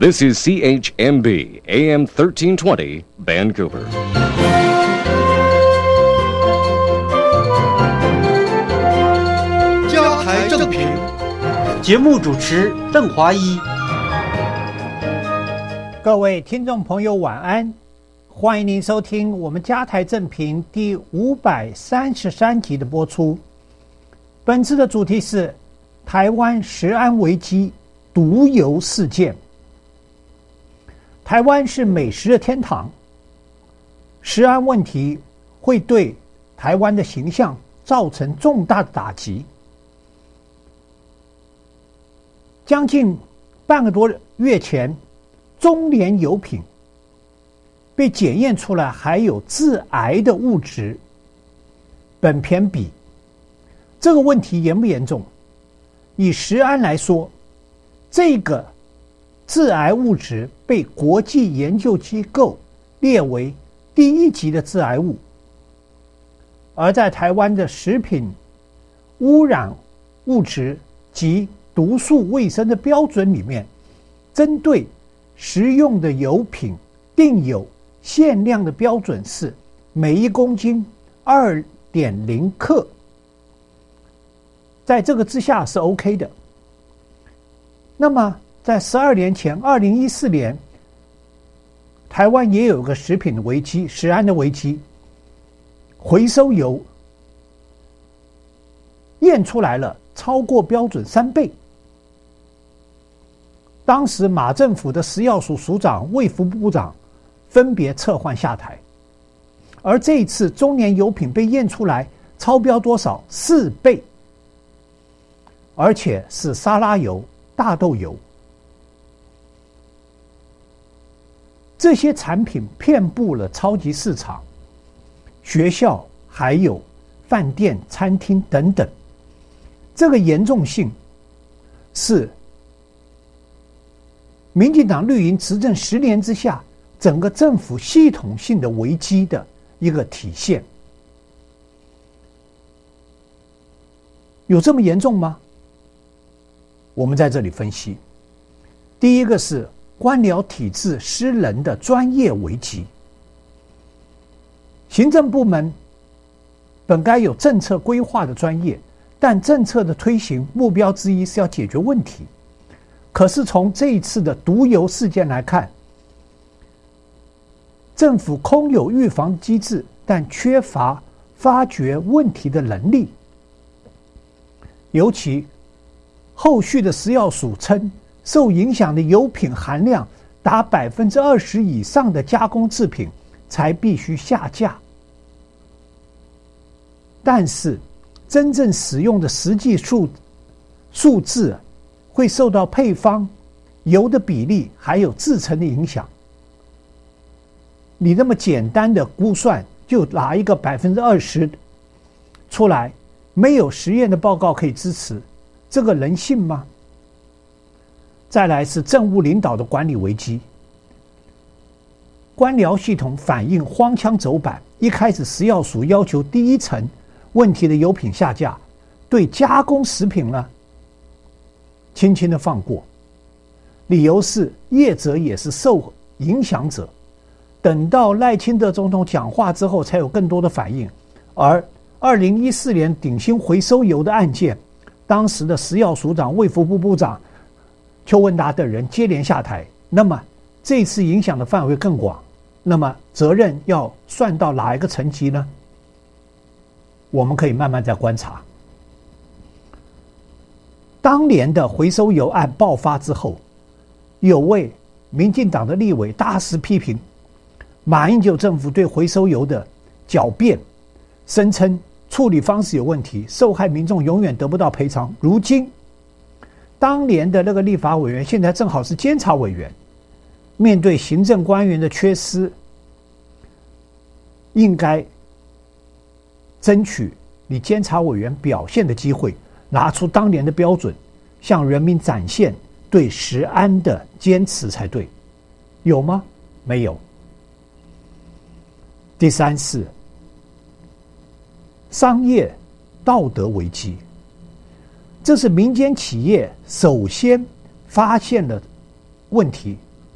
This is CHMB AM 1320 Vancouver. 家台正平， 节目主持邓华一。 各位听众朋友晚安，欢迎您收听我们家台正平第533集的播出。本次的主题是台湾食安危机毒油事件。台湾是美食的天堂，食安问题会对台湾的形象造成重大的打击。将近半个多月前，中联油品被检验出来含有致癌的物质苯偏比。这个问题严不严重？以食安来说，这个致癌物质被国际研究机构列为第1级的致癌物，而在台湾的食品污染物质及毒素卫生的标准里面，针对食用的油品定有限量的标准是每1公斤 2.0 克，在这个之下是 OK 的。那么在12年前2014年，台湾也有个食品的危机，食安的危机，回收油验出来了超过标准3倍。当时马政府的食药署署长、卫福部部长分别撤换下台，而这一次中联油品被验出来超标多少？4倍，而且是沙拉油、大豆油。这些产品遍布了超级市场、学校，还有饭店、餐厅等等。这个严重性是民进党绿营执政10年之下，整个政府系统性的危机的一个体现。有这么严重吗？我们在这里分析。第一个是官僚体制失能的专业危机。行政部门本该有政策规划的专业，但政策的推行目标之一是要解决问题。可是从这一次的毒油事件来看，政府空有预防机制，但缺乏发觉问题的能力。尤其后续的食药署称，受影响的油品含量达20%以上的加工制品才必须下架。但是真正使用的实际数字会受到配方、油的比例还有制成的影响。你那么简单的估算就拿一个20%出来，没有实验的报告可以支持，这个能信吗？再来是政务领导的管理危机，官僚系统反应荒腔走板。一开始食药署要求第一层问题的油品下架，对加工食品呢轻轻的放过，理由是业者也是受影响者。等到赖清德总统讲话之后，才有更多的反应。而2014年鼎新回收油的案件，当时的食药署长、卫福部部长邱文达等人接连下台，那么这次影响的范围更广，那么责任要算到哪一个层级呢？我们可以慢慢再观察。当年的回收油案爆发之后，有位民进党的立委大肆批评马英九政府对回收油的狡辩，声称处理方式有问题，受害民众永远得不到赔偿。如今当年的那个立法委员现在正好是监察委员，面对行政官员的缺失，应该争取你监察委员表现的机会，拿出当年的标准，向人民展现对食安的坚持才对。有吗？没有。第三是商业道德危机，这是民间企业首先发现了问题，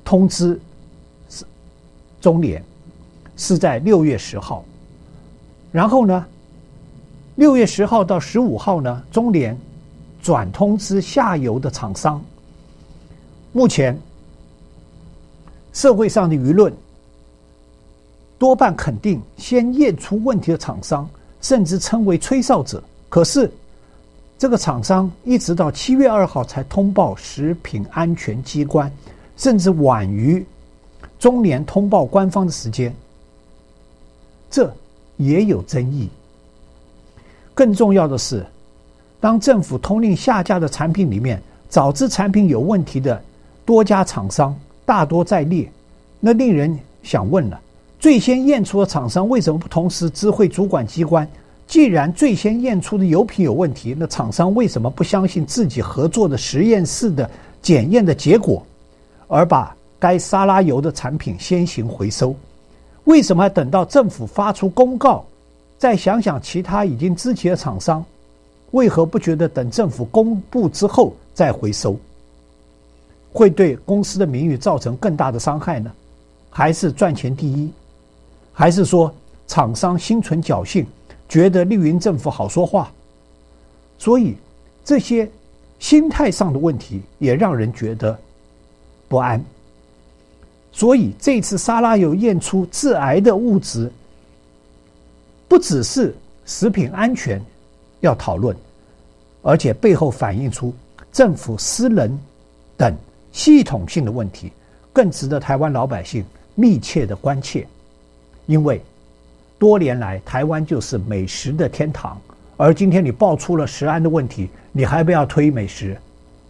通知中联是在6月10号，然后呢6月10号到15号呢，中联转通知下游的厂商。目前社会上的舆论多半肯定先验出问题的厂商，甚至称为吹哨者。可是这个厂商一直到7月2号才通报食品安全机关，甚至晚于中联通报官方的时间，这也有争议。更重要的是，当政府通令下架的产品里面，早知产品有问题的多家厂商大多在列，那令人想问了，最先验出的厂商为什么不同时知会主管机关？既然最先验出的油品有问题，那厂商为什么不相信自己合作的实验室的检验的结果，而把该沙拉油的产品先行回收？为什么要等到政府发出公告，再想想其他已经知情的厂商，为何不觉得等政府公布之后再回收？会对公司的名誉造成更大的伤害呢？还是赚钱第一？还是说厂商心存侥幸，觉得绿营政府好说话？所以这些心态上的问题也让人觉得不安。所以这次沙拉油验出致癌的物质，不只是食品安全要讨论，而且背后反映出政府私人等系统性的问题，更值得台湾老百姓密切的关切。因为多年来台湾就是美食的天堂，而今天你爆出了食安的问题，你还不要推美食？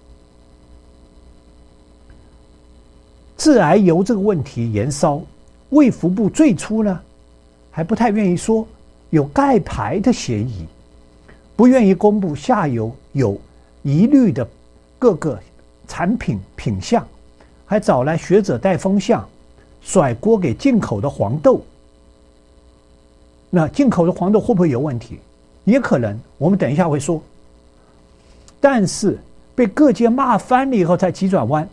致癌油这个问题延烧，卫福部最初呢还不太愿意说有盖牌的嫌疑，不愿意公布下游有疑虑的各个产品品项，还找来学者带风向，甩锅给进口的黄豆。那进口的黄豆会不会有问题？也可能，我们等一下会说。但是被各界骂翻了以后才急转弯。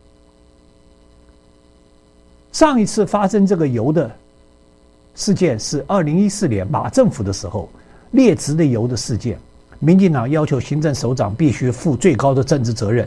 上一次发生这个油的事件是2014年马政府的时候，劣质的油的事件，民进党要求行政首长必须负最高的政治责任。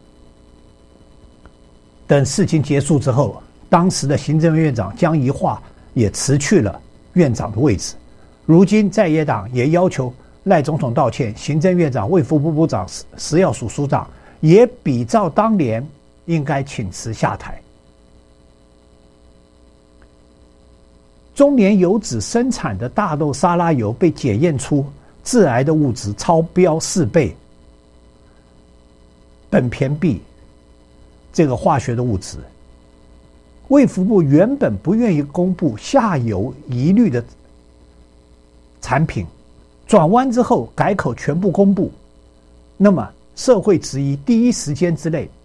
等事情结束之后，当时的行政院长江宜桦也辞去了院长的位置。如今在野党也要求赖总统道歉，行政院长、卫福部部长、食药署署长也比照当年应该请辞下台。中联油脂生产的大豆沙拉油被检验出致癌的物质超标4倍，苯醛醛这个化学的物质，卫福部原本不愿意公布下游疑虑的产品，转弯之后改口全部公布，那么社会质疑第一时间之内，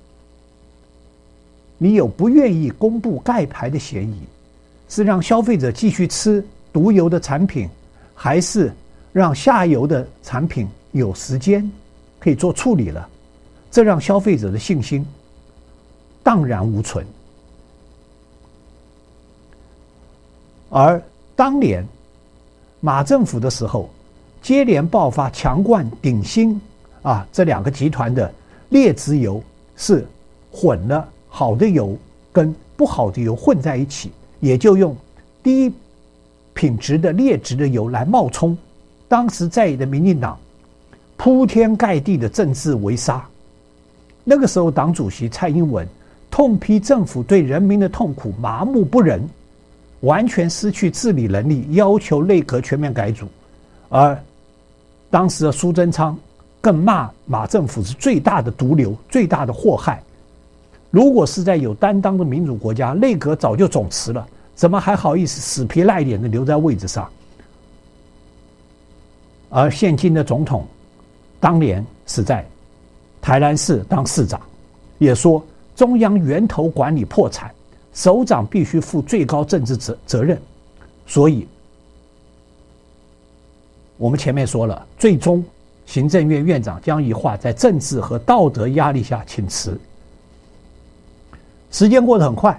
你有不愿意公布盖牌的嫌疑，是让消费者继续吃毒油的产品，还是让下游的产品有时间可以做处理了？这让消费者的信心荡然无存。而当年马政府的时候，接连爆发强冠、鼎新这两个集团的劣质油是混了好的油跟不好的油混在一起，也就用低品质的劣质的油来冒充。当时在野的民进党铺天盖地的政治围杀，那个时候党主席蔡英文痛批政府对人民的痛苦麻木不仁，完全失去治理能力，要求内阁全面改组。而当时的苏贞昌更骂马政府是最大的毒瘤，最大的祸害。如果是在有担当的民主国家，内阁早就总辞了，怎么还好意思死皮赖脸的留在位置上？而现今的总统当年是在台南市当市长，也说中央源头管理破产，首长必须负最高政治责任。所以我们前面说了，最终行政院院长江宜桦在政治和道德压力下请辞。 时间过得很快，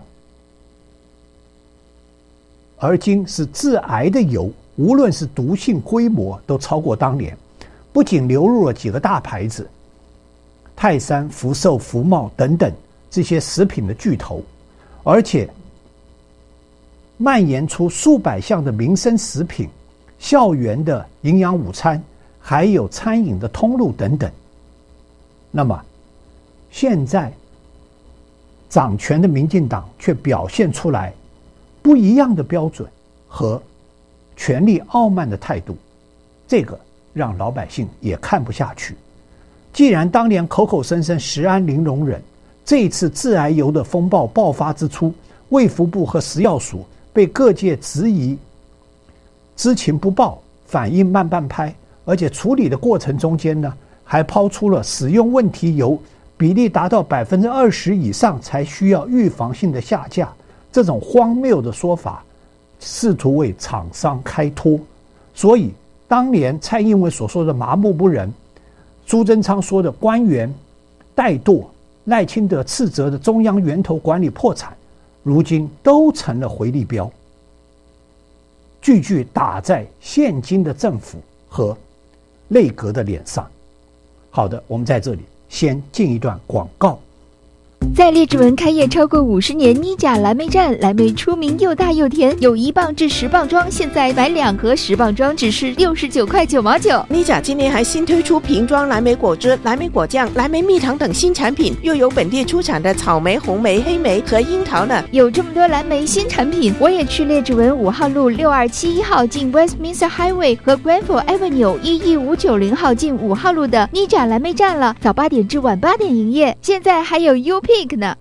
而今是致癌的油，无论是毒性规模都超过当年，不仅流入了几个大牌子，泰山、福寿、福茂等等这些食品的巨头，而且蔓延出数百项的民生食品、校园的营养午餐，还有餐饮的通路等等。那么现在掌权的民进党却表现出来不一样的标准和权力傲慢的态度，这个让老百姓也看不下去。既然当年口口声声食安零容忍，这一次致癌油的风暴爆发之初，卫福部和食药署被各界质疑知情不报、反应慢半拍，而且处理的过程中间呢，还抛出了使用问题油比例达到20%以上才需要预防性的下架，这种荒谬的说法，试图为厂商开脱。所以当年蔡英文所说的麻木不仁，苏贞昌说的官员怠惰，赖清德斥责的中央源头管理破产，如今都成了回力镖，句句打在现今的政府和内阁的脸上。好的，我们在这里先进一段广告。 在列治文开业超过50年，妮甲蓝莓站，蓝莓出名又大又甜，有1磅至10磅装，现在买2盒10磅装只是69块9毛9。 妮甲今年还新推出瓶装蓝莓果汁、蓝莓果酱、蓝莓蜜糖等新产品，又有本地出产的草莓、红莓、黑莓和樱桃呢。 有这么多蓝莓新产品，我也去列治文5号路6271号进 Westminster Highway 和 Granville Avenue 11590号进5号路的妮甲蓝莓站了，早8点至晚8点营业，现在还有 UPIC 呢。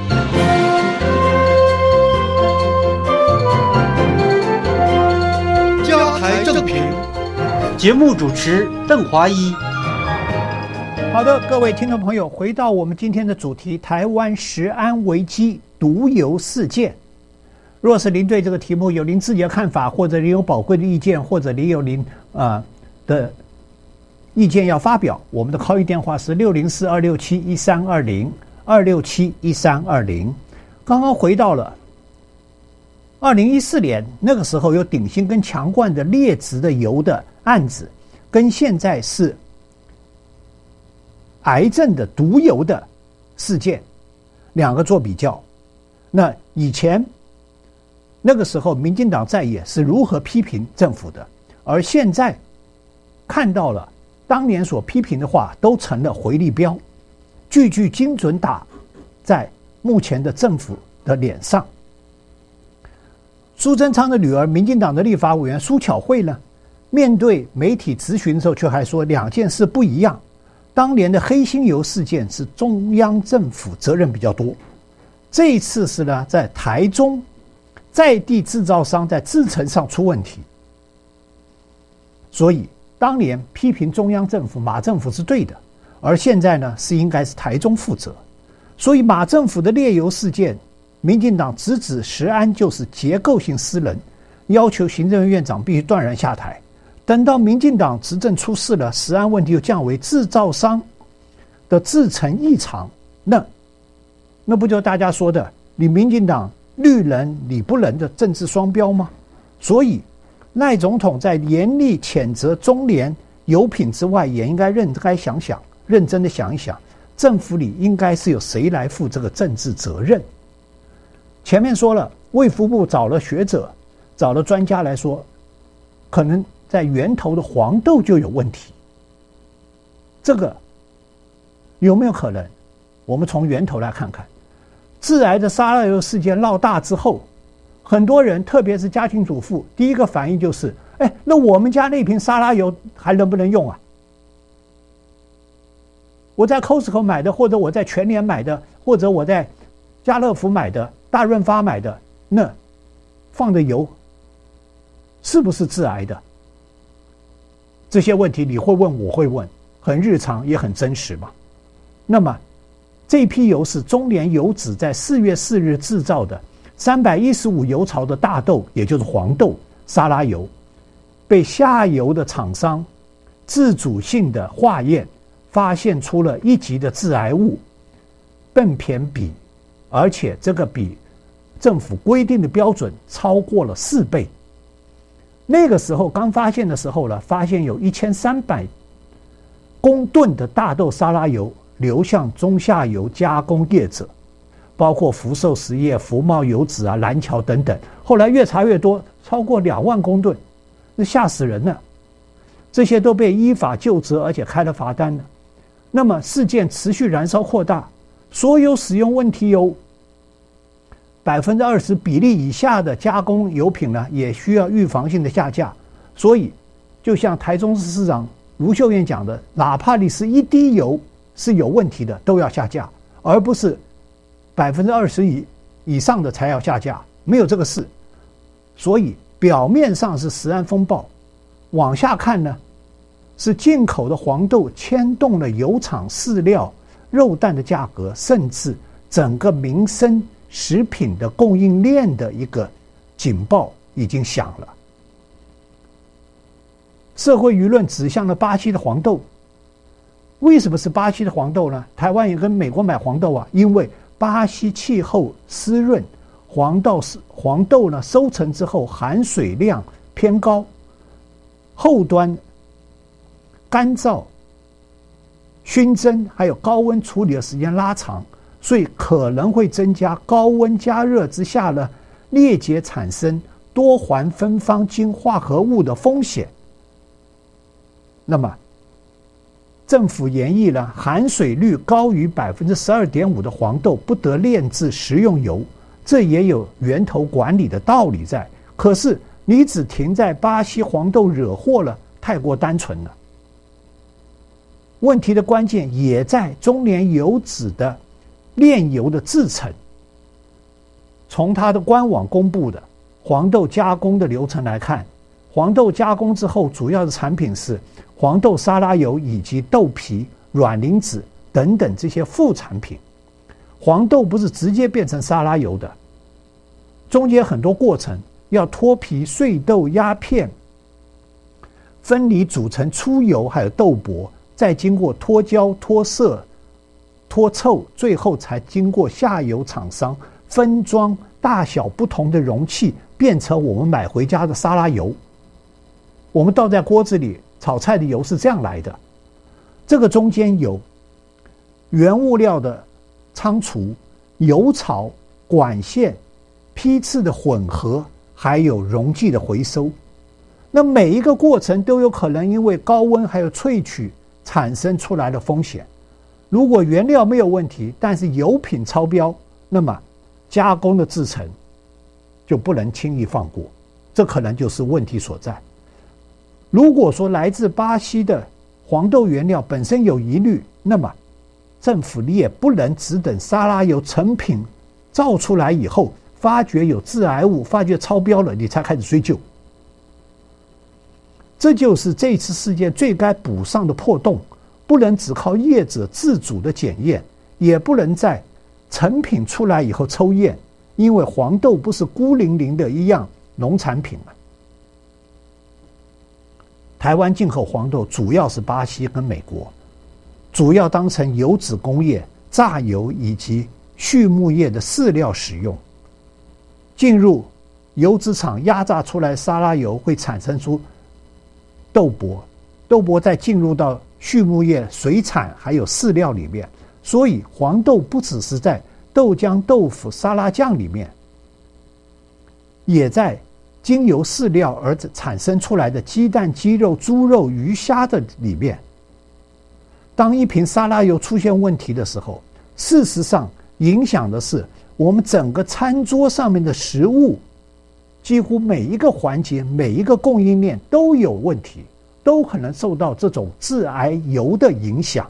加台正评，节目主持邓华一。 好的，各位听众朋友，回到我们今天的主题，台湾食安危机毒油事件。若是您对这个题目有您自己的看法，或者您有宝贵的意见，或者您有您的意见要发表，我们的 call in 电话是604-267-1320，267-1320。刚刚回到了2014年，那个时候有鼎新跟强冠的劣质的油的案子，跟现在是癌症的毒油的事件，两个做比较。那以前那个时候民进党在野是如何批评政府的，而现在看到了当年所批评的话都成了回力镖，句句精准打在目前的政府的脸上。苏贞昌的女儿民进党的立法委员苏巧慧呢，面对媒体质询的时候却还说两件事不一样，当年的黑心油事件是中央政府责任比较多，这一次是呢在台中在地制造商在制程上出问题，所以当年批评中央政府马政府是对的，而现在呢是应该是台中负责。所以马政府的劣油事件，民进党直指食安就是结构性失能，要求行政院院长必须断然下台。等到民进党执政出事了，食安问题又降为制造商的制程异常，那不就大家说的你民进党绿能理不能的政治双标吗？所以赖总统在严厉谴责中联油品之外，也应该认真的想一想，政府里应该是由谁来负这个政治责任。前面说了，卫福部找了学者，找了专家来说，可能在源头的黄豆就有问题。这个有没有可能？我们从源头来看看。致癌的沙拉油事件闹大之后，很多人特别是家庭主妇第一个反应就是那我们家那瓶沙拉油还能不能用啊？我在 Costco 买的，或者我在全联买的，或者我在家乐福买的，大润发买的，那放的油是不是致癌的？这些问题你会问，我会问，很日常也很真实嘛。那么这批油是中联油脂在4月4日制造的315油槽的大豆，也就是黄豆沙拉油，被下游的厂商自主性的化验，发现出了1级的致癌物苯醛比而且这个比政府规定的标准超过了4倍。那个时候刚发现的时候呢，发现有1300公吨的大豆沙拉油流向中下游加工业者，包括福寿实业、福茂油脂啊、蓝桥等等。后来越查越多，超过2万公吨，那吓死人了。这些都被依法究责，而且开了罚单了。那么事件持续燃烧扩大，所有使用问题油20%比例以下的加工油品呢，也需要预防性的下架。所以，就像台中市市长卢秀燕讲的，哪怕你是1滴油是有问题的，都要下架，而不是20%以上的才要下架，没有这个事。所以表面上是食安风暴，往下看呢，是进口的黄豆牵动了油厂、饲料、肉蛋的价格，甚至整个民生食品的供应链的一个警报已经响了。社会舆论指向了巴西的黄豆。为什么是巴西的黄豆呢？台湾也跟美国买黄豆啊，因为巴西气候湿润，黄豆呢收成之后含水量偏高，后端干燥、熏蒸还有高温处理的时间拉长，所以可能会增加高温加热之下呢裂解产生多环芬芳烃化合物的风险。那么政府研议呢，含水率高于12.5%的黄豆不得炼制食用油，这也有源头管理的道理在。可是你只停在巴西黄豆惹祸了，太过单纯了。问题的关键也在中联油脂的炼油的制程。从它的官网公布的黄豆加工的流程来看，黄豆加工之后主要的产品是黄豆沙拉油以及豆皮、卵磷脂等等这些副产品。黄豆不是直接变成沙拉油的，中间很多过程，要脱皮、碎豆、压片、分离组成粗油，还有豆粕，再经过脱胶、脱色、脱臭，最后才经过下游厂商分装大小不同的容器，变成我们买回家的沙拉油。我们倒在锅子里炒菜的油是这样来的。这个中间有原物料的仓储、油槽、管线、批次的混合，还有溶剂的回收。那每一个过程都有可能因为高温还有萃取产生出来的风险。如果原料没有问题，但是油品超标，那么加工的制程就不能轻易放过，这可能就是问题所在。如果说来自巴西的黄豆原料本身有疑虑，那么政府你也不能只等沙拉油成品造出来以后，发觉有致癌物，发觉超标了，你才开始追究。这就是这次事件最该补上的破洞，不能只靠业者自主的检验，也不能在成品出来以后抽验，因为黄豆不是孤零零的一样农产品了。台湾进口黄豆主要是巴西跟美国，主要当成油脂工业、榨油以及畜牧业的饲料使用。进入油脂厂压榨出来沙拉油会产生出豆粕，豆粕再进入到畜牧业、水产还有饲料里面，所以黄豆不只是在豆浆、豆腐、沙拉酱里面，也在经由饲料而产生出来的鸡蛋、鸡肉、猪肉、鱼虾的里面。当一瓶沙拉油出现问题的时候，事实上影响的是我们整个餐桌上面的食物，几乎每一个环节、每一个供应链都有问题，都可能受到这种致癌油的影响。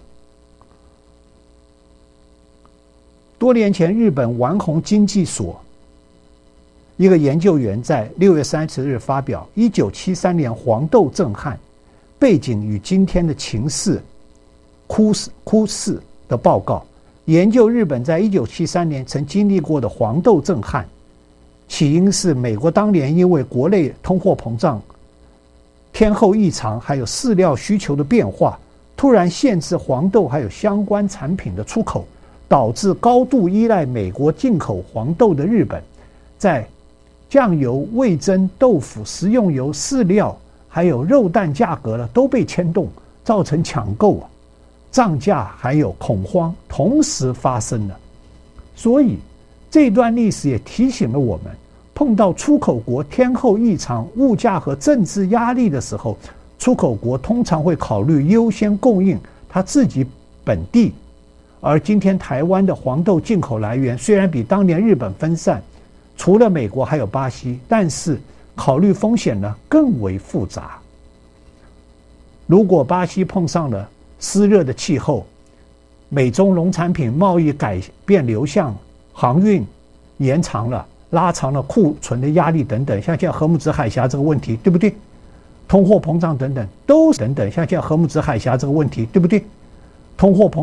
多年前，日本丸红经济所一个研究员在6月30日发表《1973年黄豆震撼：背景与今天的情势枯逝》的报告，研究日本在1973年曾经历过的黄豆震撼。起因是美国当年因为国内通货膨胀、天候异常，还有饲料需求的变化，突然限制黄豆还有相关产品的出口， 导致高度依赖美国进口黄豆的日本，在酱油、味噌、豆腐、食用油、饲料还有肉蛋价格呢都被牵动，造成抢购涨价还有恐慌同时发生了。所以这段历史也提醒了我们，碰到出口国天候异常、物价和政治压力的时候，出口国通常会考虑优先供应他自己本地。而今天台湾的黄豆进口来源虽然比当年日本分散，除了美国还有巴西，但是考虑风险呢更为复杂。如果巴西碰上了湿热的气候，美中农产品贸易改变流向，航运延长了、拉长了库存的压力等等，像现在荷姆兹海峡这个问题，对不对？通货膨胀等等，像现在荷姆兹海峡这个问题，对不对？通货膨